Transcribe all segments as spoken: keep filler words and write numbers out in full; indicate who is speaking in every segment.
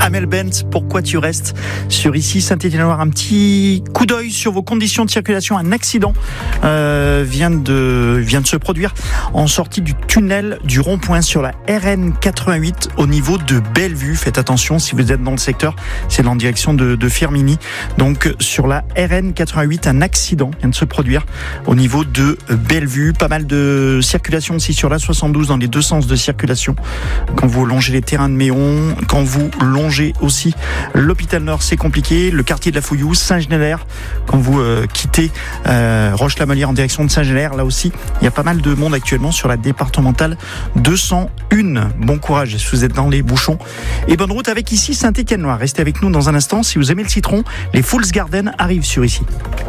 Speaker 1: Amel Bent, pourquoi tu restes sur ici Saint-Étienne-Loire. Un petit coup d'œil sur vos conditions de circulation. Un accident euh, vient de vient de se produire en sortie du tunnel du rond-point sur la R N quatre-vingt-huit au niveau de Bellevue. Faites attention si vous êtes dans le secteur, c'est en direction de, de Firminy. Donc sur la R N quatre-vingt-huit, un accident vient de se produire au niveau de Bellevue. Pas mal de circulation aussi sur la soixante-douze dans les deux sens de circulation. Quand vous longez les terrains de Méon, quand vous longez aussi l'hôpital Nord, c'est compliqué. Le quartier de la Fouillouse, Saint-Genélaire, quand vous euh, quittez euh, Roche-la-Molière en direction de Saint-Genélaire, là aussi, il y a pas mal de monde actuellement sur la départementale deux cent un. Bon courage si vous êtes dans les bouchons. Et bonne route avec ici Saint-Étienne-Loire. Restez avec nous dans un instant. Si vous aimez le citron, les Fools Garden arrivent sur ici.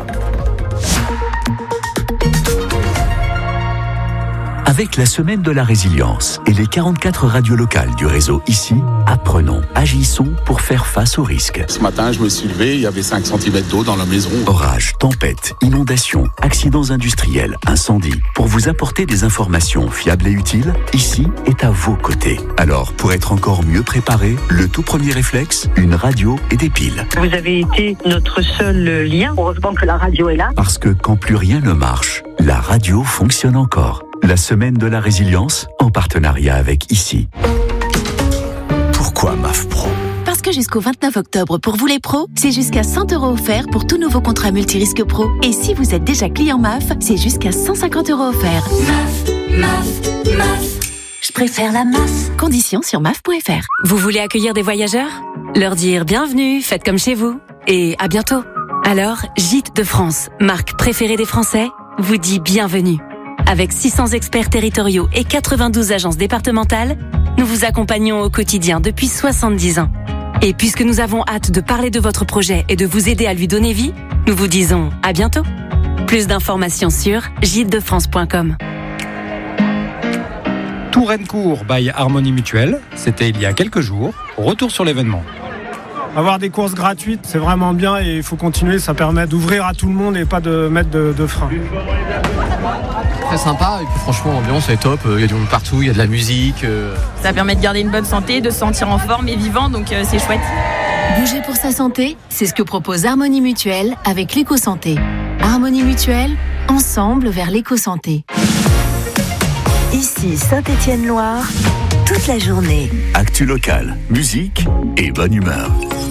Speaker 2: Avec la semaine de la résilience et les quarante-quatre radios locales du réseau ici, apprenons, agissons pour faire face aux risques.
Speaker 3: Ce matin, je me suis levé, il y avait cinq centimètres d'eau dans la maison.
Speaker 2: Orages, tempêtes, inondations, accidents industriels, incendies. Pour vous apporter des informations fiables et utiles, ici est à vos côtés. Alors, pour être encore mieux préparé, le tout premier réflexe, une radio et des piles.
Speaker 4: Vous avez été notre seul lien. Heureusement que la radio est là.
Speaker 2: Parce que quand plus rien ne marche, la radio fonctionne encore. La semaine de la résilience, en partenariat avec ici. Pourquoi M A F Pro ?
Speaker 5: Parce que jusqu'au vingt-neuf octobre, pour vous les pros, c'est jusqu'à cent euros offerts pour tout nouveau contrat multirisque pro. Et si vous êtes déjà client M A F, c'est jusqu'à cent cinquante euros offerts.
Speaker 6: M A F, M A F, M A F. Je préfère la M A F.
Speaker 5: Conditions sur M A F point F R.
Speaker 7: Vous voulez accueillir des voyageurs ? Leur dire bienvenue, faites comme chez vous. Et à bientôt. Alors, Gîtes de France, marque préférée des Français, vous dit bienvenue. Avec six cents experts territoriaux et quatre-vingt-douze agences départementales, nous vous accompagnons au quotidien depuis soixante-dix ans. Et puisque nous avons hâte de parler de votre projet et de vous aider à lui donner vie, nous vous disons à bientôt. Plus d'informations sur gîtes de france point com.
Speaker 8: Touraine-Court by Harmonie Mutuelle, c'était il y a quelques jours. Retour sur l'événement.
Speaker 9: Avoir des courses gratuites, c'est vraiment bien et il faut continuer, ça permet d'ouvrir à tout le monde et pas de mettre de, de frein.
Speaker 10: Très sympa et puis franchement l'ambiance est top, il y a du monde partout, il y a de la musique. Euh...
Speaker 11: Ça permet de garder une bonne santé, de se sentir en forme et vivant, donc euh, c'est chouette.
Speaker 5: Bouger pour sa santé, c'est ce que propose Harmonie Mutuelle avec l'éco-santé. Harmonie Mutuelle, ensemble vers l'éco-santé.
Speaker 12: Ici Saint-Étienne-Loire, toute la journée.
Speaker 2: Actu local, musique et bonne humeur.